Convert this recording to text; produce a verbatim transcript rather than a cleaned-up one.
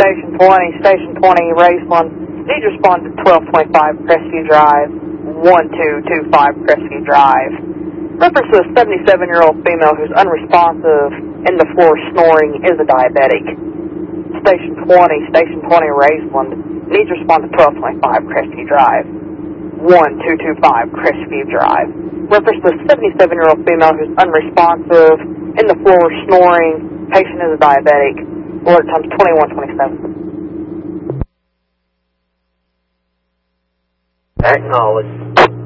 Station twenty, Station twenty, Raceland. Need to respond to twelve twenty-five Crestview Drive, one two two five Crestview Drive. Reference to a seventy-seven-year-old female who's unresponsive, in the floor snoring, is a diabetic. Station twenty, Station twenty, Raceland. Need to respond to twelve twenty-five Crestview Drive, one two two five Crestview Drive. Reference to a seventy-seven-year-old female who's unresponsive, in the floor snoring, patient is a diabetic. Alert time's twenty-one twenty-seven. Acknowledged.